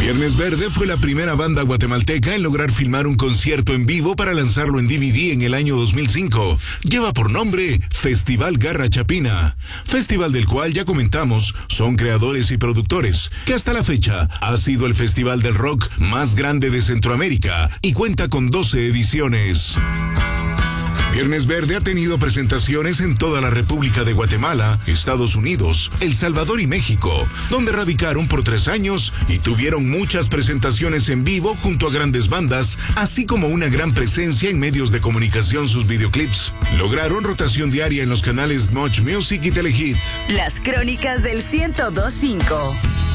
Viernes Verde fue la primera banda guatemalteca en lograr filmar un concierto en vivo para lanzarlo en DVD en el año 2005. Lleva por nombre Festival Garra Chapina, festival del cual ya comentamos, son creadores y productores, que hasta la fecha ha sido el festival del rock más grande de Centroamérica y cuenta con 12 ediciones. Viernes Verde ha tenido presentaciones en toda la República de Guatemala, Estados Unidos, El Salvador y México, donde radicaron por 3 años y tuvieron muchas presentaciones en vivo junto a grandes bandas, así como una gran presencia en medios de comunicación. Sus videoclips lograron rotación diaria en los canales Much Music y Telehit. Las crónicas del 102.5.